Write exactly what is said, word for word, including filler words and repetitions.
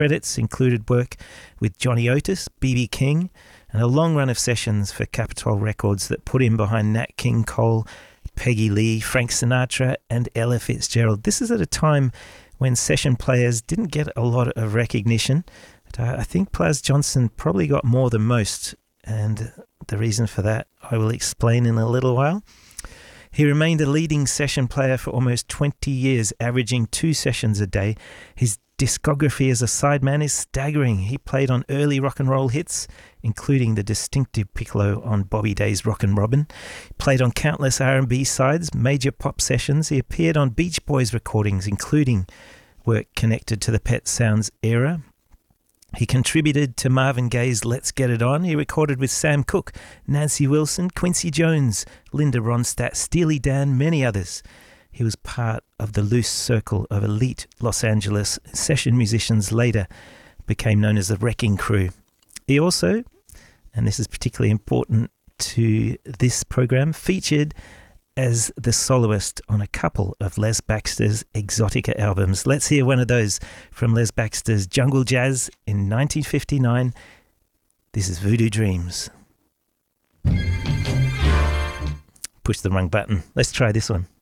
Credits included work with Johnny Otis, B B King, and a long run of sessions for Capitol Records that put him behind Nat King Cole, Peggy Lee, Frank Sinatra, and Ella Fitzgerald. This is at a time when session players didn't get a lot of recognition. But I think Plas Johnson probably got more than most, and the reason for that I will explain in a little while. He remained a leading session player for almost twenty years, averaging two sessions a day. His discography as a sideman is staggering. He played on early rock and roll hits, including the distinctive piccolo on Bobby Day's Rockin' Robin. He played on countless R and B sides, major pop sessions. He appeared on Beach Boys recordings, including work connected to the Pet Sounds era. He contributed to Marvin Gaye's Let's Get It On. He recorded with Sam Cooke, Nancy Wilson, Quincy Jones, Linda Ronstadt, Steely Dan, many others. He was part of the loose circle of elite Los Angeles session musicians, later became known as the Wrecking Crew. He also, and this is particularly important to this program, featured as the soloist on a couple of Les Baxter's Exotica albums. Let's hear one of those from Les Baxter's Jungle Jazz in nineteen fifty-nine. This is Voodoo Dreams. Push the wrong button. Let's try this one.